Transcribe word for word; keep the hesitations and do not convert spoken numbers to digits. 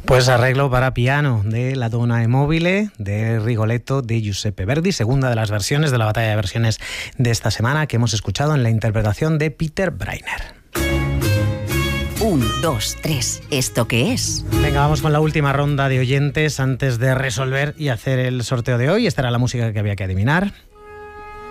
Pues arreglo para piano de La Donna è mobile, de Rigoletto, de Giuseppe Verdi, segunda de las versiones de la batalla de versiones de esta semana que hemos escuchado en la interpretación de Peter Breiner. Un, dos, tres. ¿Esto qué es? Venga, vamos con la última ronda de oyentes antes de resolver y hacer el sorteo de hoy. Esta era la música que había que adivinar.